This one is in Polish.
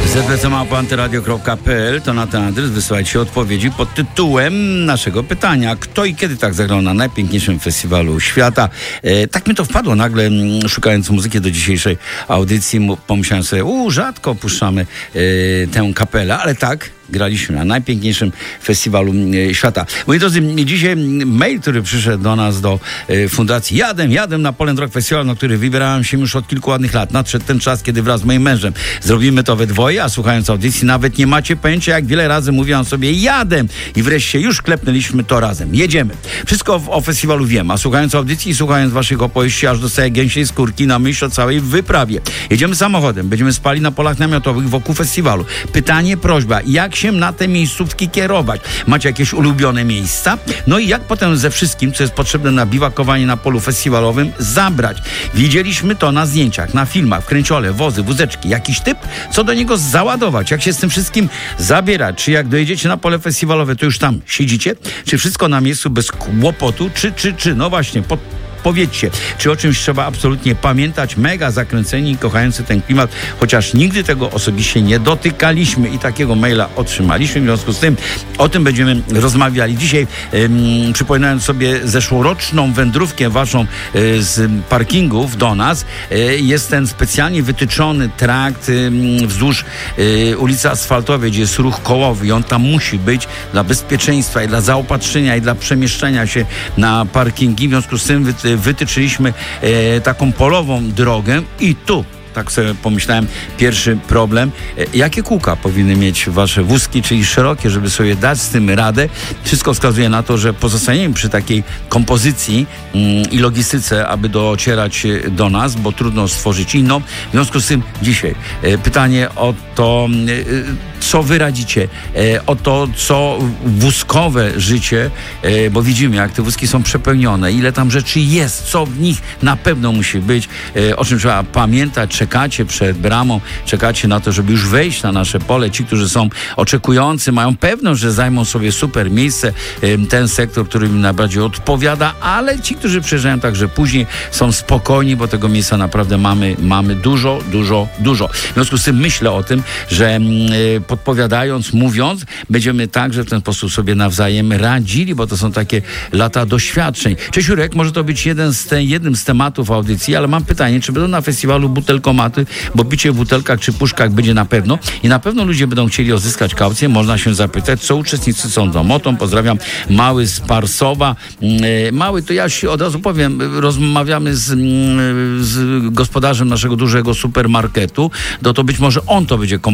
zbcmałpa.antyradio.pl to na ten adres wysyłajcie odpowiedzi pod tytułem naszego pytania. Kto i kiedy tak zagrał na najpiękniejszym festiwalu świata? Tak mi to wpadło nagle, szukając muzyki do dzisiejszej audycji. Pomyślałem sobie, rzadko opuszczamy tę kapelę, ale tak, graliśmy na najpiękniejszym festiwalu świata. Moi drodzy, dzisiaj mail, który przyszedł do nas, do fundacji Jadę na Poland Rock Festival, na który wybierałem się już od kilku ładnych lat. Nadszedł ten czas, kiedy wraz z moim mężem zrobimy to we dwoje, a słuchając audycji nawet nie macie pojęcia, jak wiele razy mówiłam sobie jadę i wreszcie już klepnęliśmy to razem. Jedziemy. Wszystko o festiwalu wiem, a słuchając audycji i słuchając waszych opowieści, aż dostaję gęsiej skórki na myśl o całej wyprawie. Jedziemy samochodem, będziemy spali na polach namiotowych wokół festiwalu. Pytanie, prośba, jak się na te miejscówki kierować? Macie jakieś ulubione miejsca? No i jak potem ze wszystkim, co jest potrzebne na biwakowanie na polu festiwalowym, zabrać? Widzieliśmy to na zdjęciach, na filmach, w kręciole, wozy, wózeczki. Jakiś typ, co do niego załadować? Jak się z tym wszystkim zabierać? Czy jak dojedziecie na pole festiwalowe, to już tam siedzicie? Czy wszystko na miejscu bez kłopotu? Czy no właśnie, powiedzcie, czy o czymś trzeba absolutnie pamiętać? Mega zakręceni, kochający ten klimat, chociaż nigdy tego osobiście nie dotykaliśmy i takiego maila otrzymaliśmy. W związku z tym o tym będziemy rozmawiali. Dzisiaj przypominając sobie zeszłoroczną wędrówkę waszą z parkingów do nas, jest ten specjalnie wytyczony trakt wzdłuż ulicy Asfaltowej, gdzie jest ruch kołowy i on tam musi być dla bezpieczeństwa i dla zaopatrzenia i dla przemieszczania się na parkingi. W związku z tym wytyczyliśmy taką polową drogę i tu, tak sobie pomyślałem, pierwszy problem. Jakie kółka powinny mieć wasze wózki, czyli szerokie, żeby sobie dać z tym radę? Wszystko wskazuje na to, że pozostaniemy przy takiej kompozycji i logistyce, aby docierać do nas, bo trudno stworzyć inną. W związku z tym dzisiaj pytanie o to, co wy radzicie, o to, co wózkowe życie, bo widzimy, jak te wózki są przepełnione, ile tam rzeczy jest, co w nich na pewno musi być, o czym trzeba pamiętać. Czekacie przed bramą, czekacie na to, żeby już wejść na nasze pole. Ci, którzy są oczekujący, mają pewność, że zajmą sobie super miejsce, ten sektor, który im najbardziej odpowiada, ale ci, którzy przyjeżdżają także później, są spokojni, bo tego miejsca naprawdę mamy dużo. W związku z tym myślę o tym, że podpowiadając, mówiąc, będziemy także w ten sposób sobie nawzajem radzili, bo to są takie lata doświadczeń. Cześć Jurek, może to być jednym z tematów audycji, ale mam pytanie, czy będą na festiwalu butelkomaty, bo picie w butelkach czy puszkach będzie na pewno i na pewno ludzie będą chcieli odzyskać kaucję. Można się zapytać, co uczestnicy są za motą. Pozdrawiam, Mały z Parsowa. Mały, to ja się od razu powiem, rozmawiamy z gospodarzem naszego dużego supermarketu, to być może on to będzie